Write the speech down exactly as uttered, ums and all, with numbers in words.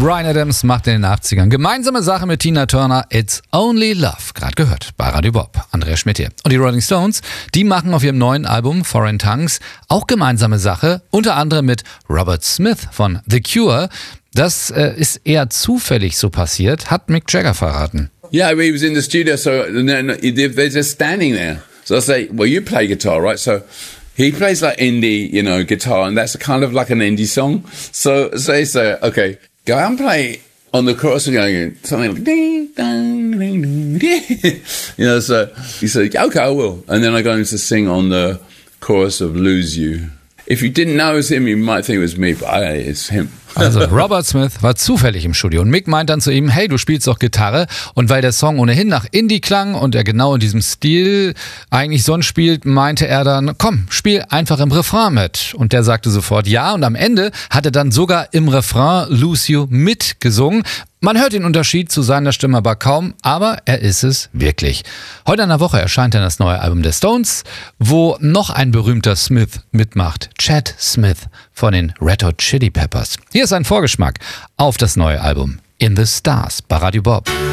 Bryan Adams macht in den achtzigern gemeinsame Sache mit Tina Turner, It's Only Love, gerade gehört bei Radio Bob. Andreas Schmidt hier. Und die Rolling Stones, die machen auf ihrem neuen Album Foreign Tongues auch gemeinsame Sache, unter anderem mit Robert Smith von The Cure. Das äh, ist eher zufällig so passiert, hat Mick Jagger verraten. Yeah, he was in the studio, so they're just standing there. So I say, well, you play guitar, right? So he plays like indie, you know, guitar, and that's kind of like an indie song. So, so they say, okay, go out and play on the chorus and going something like ding, ding, ding, ding. You know, so he said, okay, I will. And then I go in to sing on the chorus of Lose You. If you didn't know it was him, you might think it was me, but I, it's him. Also Robert Smith war zufällig im Studio und Mick meint dann zu ihm, hey, du spielst doch Gitarre, und weil der Song ohnehin nach Indie klang und er genau in diesem Stil eigentlich sonst spielt, meinte er dann, komm, spiel einfach im Refrain mit. Und der sagte sofort ja, und am Ende hat er dann sogar im Refrain Lose You mitgesungen. Man hört den Unterschied zu seiner Stimme aber kaum, aber er ist es wirklich. Heute in der Woche erscheint dann das neue Album der Stones, wo noch ein berühmter Smith mitmacht, Chad Smith von den Red Hot Chili Peppers. Hier ist ein Vorgeschmack auf das neue Album In the Stars bei Radio Bob.